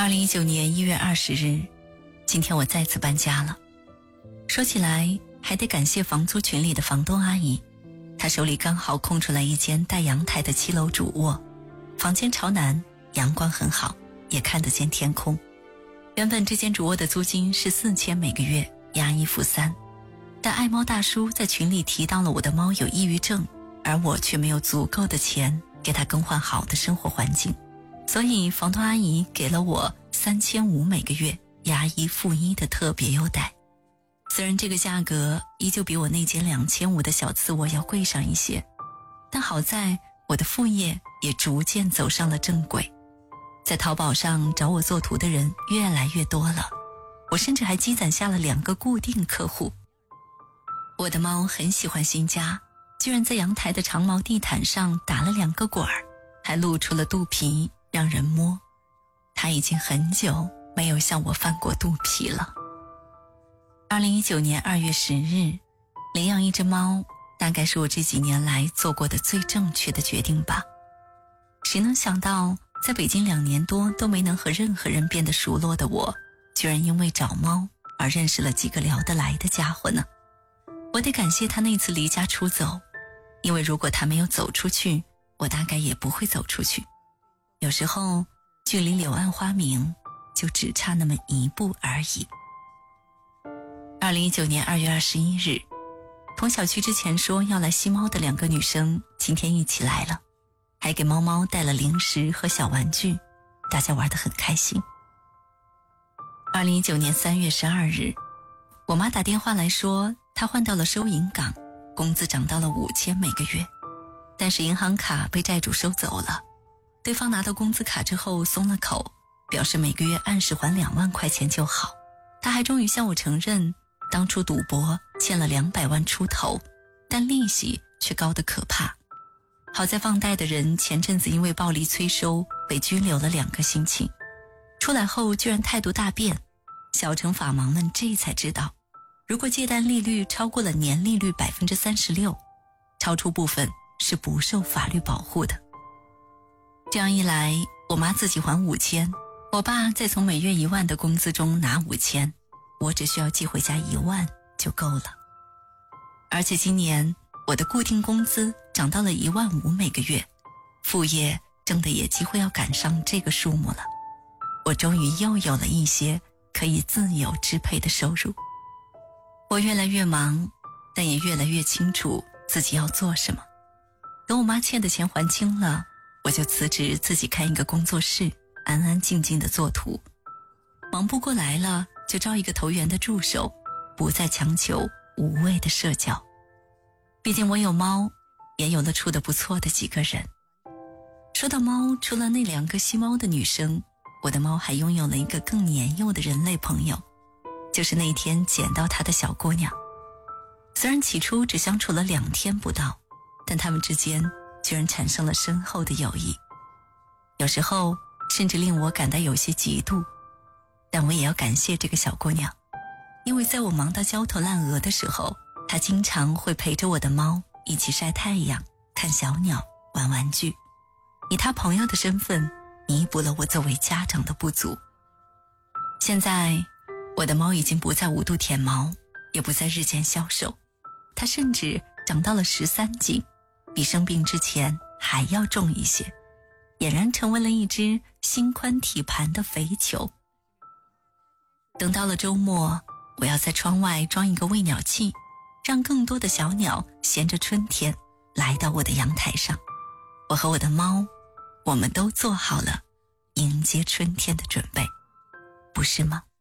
2019年1月20日，今天我再次搬家了。说起来还得感谢房租群里的房东阿姨，她手里刚好空出来一间带阳台的7楼主卧，房间朝南，阳光很好，也看得见天空。原本这间主卧的租金是4000每个月，押1付3，但爱猫大叔在群里提到了我的猫有抑郁症，而我却没有足够的钱给他更换好的生活环境，所以房东阿姨给了我3500每个月，押1付1的特别优待。虽然这个价格依旧比我那间2500的小次卧要贵上一些，但好在我的副业也逐渐走上了正轨，在淘宝上找我做图的人越来越多了，我甚至还积攒下了2个固定客户。我的猫很喜欢新家，居然在阳台的长毛地毯上打了2个滚儿，还露出了肚皮让人摸。它已经很久没有向我翻过肚皮了。2019年2月10日，领养一只猫大概是我这几年来做过的最正确的决定吧。谁能想到在北京2年多都没能和任何人变得熟络的我，居然因为找猫而认识了几个聊得来的家伙呢？我得感谢他那次离家出走，因为如果他没有走出去，我大概也不会走出去。有时候距离柳暗花明就只差那么一步而已。2019年2月21日，同小区之前说要来吸猫的2个女生今天一起来了，还给猫猫带了零食和小玩具，大家玩得很开心。2019年3月12日，我妈打电话来说她换到了收银岗，工资涨到了5000每个月，但是银行卡被债主收走了。对方拿到工资卡之后松了口，表示每个月按时还2万块钱就好。他还终于向我承认当初赌博欠了200万出头，但利息却高得可怕。好在放贷的人前阵子因为暴力催收被拘留了2个星期，出来后居然态度大变。小城法盲们这才知道，如果借贷利率超过了年利率 36%， 超出部分是不受法律保护的。这样一来，我妈自己还5000，我爸再从每月1万的工资中拿5000，我只需要寄回家1万就够了。而且今年我的固定工资涨到了15000每个月，副业挣的也几乎要赶上这个数目了。我终于又有了一些可以自由支配的收入。我越来越忙，但也越来越清楚自己要做什么。等我妈欠的钱还清了，我就辞职自己开一个工作室，安安静静地做图。忙不过来了，就招一个投缘的助手，不再强求无谓的社交。毕竟我有猫，也有了处得不错的几个人。说到猫，除了那2个吸猫的女生，我的猫还拥有了一个更年幼的人类朋友，就是那天捡到它的小姑娘。虽然起初只相处了2天不到，但他们之间居然产生了深厚的友谊。有时候甚至令我感到有些嫉妒，但我也要感谢这个小姑娘，因为在我忙到焦头烂额的时候，她经常会陪着我的猫一起晒太阳、看小鸟、玩玩具，以她朋友的身份弥补了我作为家长的不足。现在我的猫已经不再5度舔毛，也不再日渐消瘦，它甚至长到了13斤，比生病之前还要重一些，俨然成为了一只心宽体盘的肥球。等到了周末，我要在窗外装一个喂鸟器，让更多的小鸟衔着春天来到我的阳台上。我和我的猫，我们都做好了迎接春天的准备，不是吗？